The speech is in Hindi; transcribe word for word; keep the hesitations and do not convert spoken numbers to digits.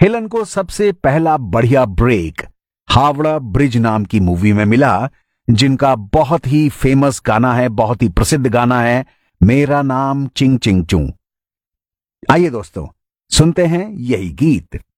हेलन को सबसे पहला बढ़िया ब्रेक हावड़ा ब्रिज नाम की मूवी में मिला, जिनका बहुत ही फेमस गाना है, बहुत ही प्रसिद्ध गाना है, मेरा नाम चिंग चिंग चू। आइए दोस्तों, सुनते हैं यही गीत।